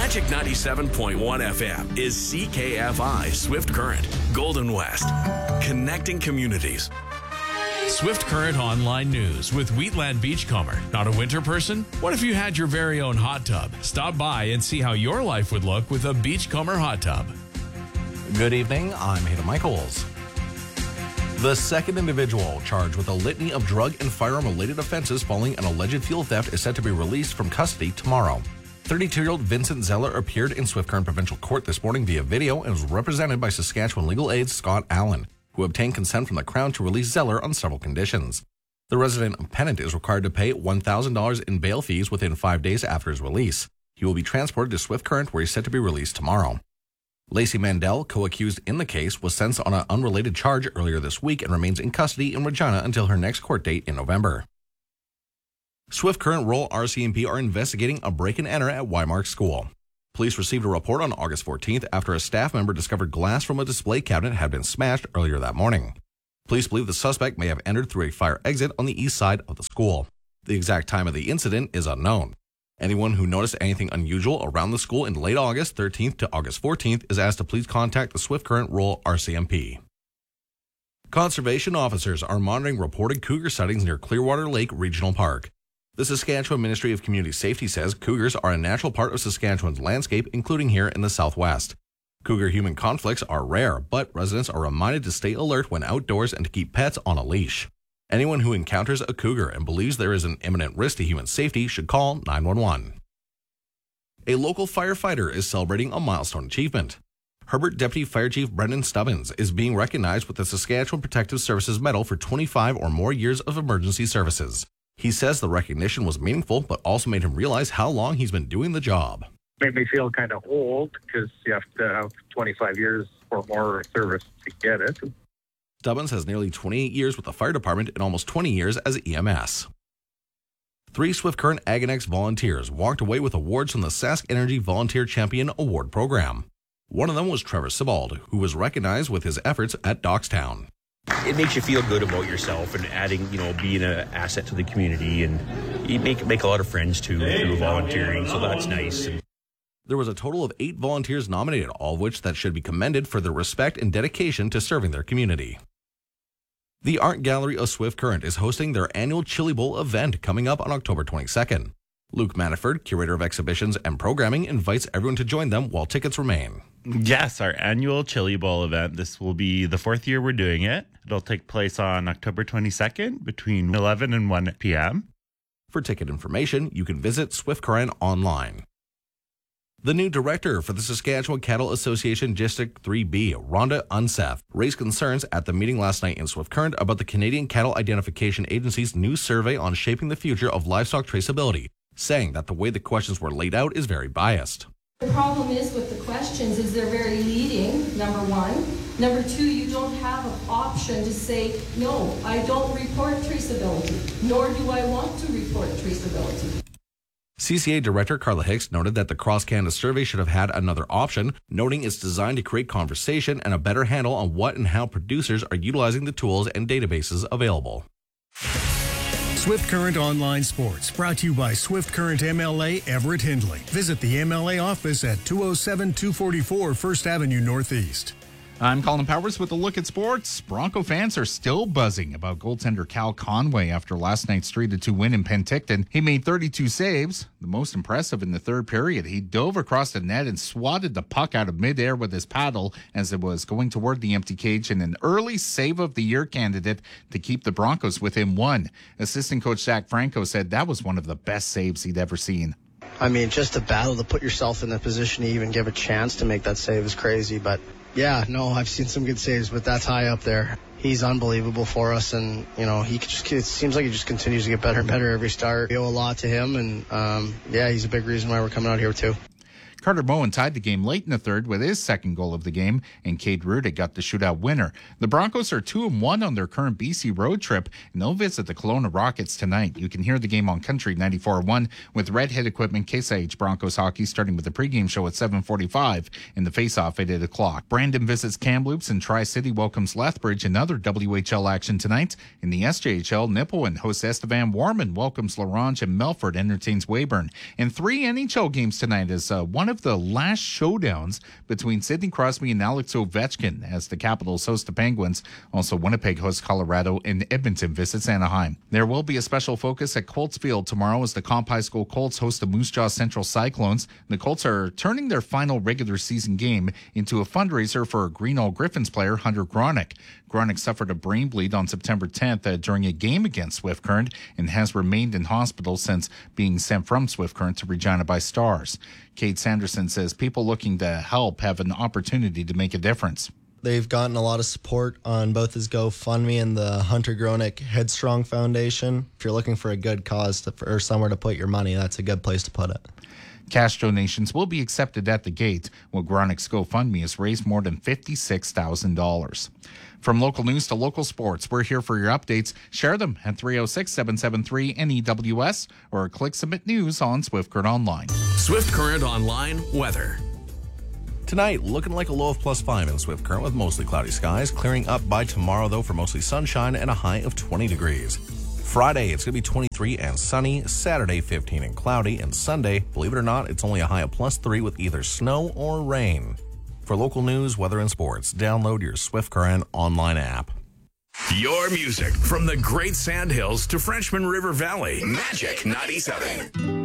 Magic 97.1 FM is CKFI Swift Current, Golden West, connecting communities. Swift Current Online News with Wheatland Beachcomber. Not a winter person? What if you had your very own hot tub? Stop by and see how your life would look with a Beachcomber hot tub. Good evening, I'm Hayden Michaels. The second individual charged with a litany of drug and firearm-related offenses following an alleged fuel theft is set to be released from custody tomorrow. 32-year-old Vincent Zeller appeared in Swift Current Provincial Court this morning via video and was represented by Saskatchewan legal aid Scott Allen, who obtained consent from the Crown to release Zeller on several conditions. The resident penitent is required to pay $1,000 in bail fees within 5 days after his release. He will be transported to Swift Current, where he's set to be released tomorrow. Lacey Mandel, co-accused in the case, was sentenced on an unrelated charge earlier this week and remains in custody in Regina until her next court date in November. Swift Current Rural RCMP are investigating a break-and-enter at Wymark School. Police received a report on August 14th after a staff member discovered glass from a display cabinet had been smashed earlier that morning. Police believe the suspect may have entered through a fire exit on the east side of the school. The exact time of the incident is unknown. Anyone who noticed anything unusual around the school in late August 13th to August 14th is asked to please contact the Swift Current Rural RCMP. Conservation officers are monitoring reported cougar sightings near Clearwater Lake Regional Park. The Saskatchewan Ministry of Community Safety says cougars are a natural part of Saskatchewan's landscape, including here in the southwest. Cougar-human conflicts are rare, but residents are reminded to stay alert when outdoors and to keep pets on a leash. Anyone who encounters a cougar and believes there is an imminent risk to human safety should call 911. A local firefighter is celebrating a milestone achievement. Herbert Deputy Fire Chief Brendan Stubbins is being recognized with the Saskatchewan Protective Services Medal for 25 or more years of emergency services. He says the recognition was meaningful, but also made him realize how long he's been doing the job. Made me feel kind of old because you have to have 25 years or more service to get it. Stubbins has nearly 28 years with the fire department and almost 20 years as EMS. 3 Swift Current Aganex volunteers walked away with awards from the Sask Energy Volunteer Champion Award Program. One of them was Trevor Sebald, who was recognized with his efforts at Dockstown. It makes you feel good about yourself and adding, being an asset to the community, and you make a lot of friends too through volunteering, so that's nice. There was a total of 8 volunteers nominated, all of which that should be commended for their respect and dedication to serving their community. The Art Gallery of Swift Current is hosting their annual Chili Bowl event coming up on October 22nd. Luke Manaford, curator of exhibitions and programming, invites everyone to join them while tickets remain. Yes, our annual Chili Bowl event. This will be the 4th year we're doing it. It'll take place on October 22nd between 11 and 1 p.m. For ticket information, you can visit Swift Current online. The new director for the Saskatchewan Cattle Association District 3B, Rhonda Unseth, raised concerns at the meeting last night in Swift Current about the Canadian Cattle Identification Agency's new survey on shaping the future of livestock traceability, saying that the way the questions were laid out is very biased. The problem is with the questions is they're very leading, number one. Number two, you don't have an option to say, no, I don't report traceability, nor do I want to report traceability. CCA Director Carla Hicks noted that the Cross Canada survey should have had another option, noting it's designed to create conversation and a better handle on what and how producers are utilizing the tools and databases available. Swift Current Online Sports, brought to you by Swift Current MLA Everett Hindley. Visit the MLA office at 207-244 First Avenue Northeast. I'm Colin Powers with a look at sports. Bronco fans are still buzzing about goaltender Cal Conway after last night's 3-2 win in Penticton. He made 32 saves, the most impressive in the third period. He dove across the net and swatted the puck out of midair with his paddle as it was going toward the empty cage, and an early save of the year candidate to keep the Broncos within 1. Assistant coach Zach Franco said that was one of the best saves he'd ever seen. I mean, just a battle to put yourself in the position to even give a chance to make that save is crazy, but yeah, no, I've seen some good saves, but that's high up there. He's unbelievable for us, and, it seems like he just continues to get better and better every start. We owe a lot to him, and, he's a big reason why we're coming out here, too. Carter Bowen tied the game late in the third with his second goal of the game, and Cade Rudick got the shootout winner. The Broncos are 2-1 on their current BC road trip, and they'll visit the Kelowna Rockets tonight. You can hear the game on Country 94.1 with Red Hit Equipment Case IH Broncos hockey, starting with the pregame show at 7:45 and the face-off at 8 o'clock. Brandon visits Kamloops, and Tri-City welcomes Lethbridge. Another WHL action tonight. In the SJHL, Nipawin hosts Estevan Warman welcomes Larange, and Melfort entertains Weyburn. And 3 NHL games tonight as one one of the last showdowns between Sidney Crosby and Alex Ovechkin as the Capitals host the Penguins. Also, Winnipeg hosts Colorado and Edmonton visits Anaheim. There will be a special focus at Colts Field tomorrow as the Comp High School Colts host the Moose Jaw Central Cyclones. The Colts are turning their final regular season game into a fundraiser for Greenall Griffins player Hunter Gronick. Gronick suffered a brain bleed on September 10th during a game against Swift Current and has remained in hospital since being sent from Swift Current to Regina by Stars. Kate Sanderson says people looking to help have an opportunity to make a difference. They've gotten a lot of support on both his GoFundMe and the Hunter Gronick Headstrong Foundation. If you're looking for a good cause or somewhere to put your money, that's a good place to put it. Cash donations will be accepted at the gate, while Gronick's GoFundMe has raised more than $56,000. From local news to local sports, we're here for your updates. Share them at 306-773-NEWS or click Submit News on Swift Current Online. Swift Current Online weather. Tonight, looking like a low of +5 in Swift Current with mostly cloudy skies. Clearing up by tomorrow, though, for mostly sunshine and a high of 20 degrees. Friday, it's going to be 23 and sunny. Saturday, 15 and cloudy. And Sunday, believe it or not, it's only a high of +3 with either snow or rain. For local news, weather, and sports, download your Swift Current online app. Your music from the Great Sand Hills to Frenchman River Valley. Magic 97.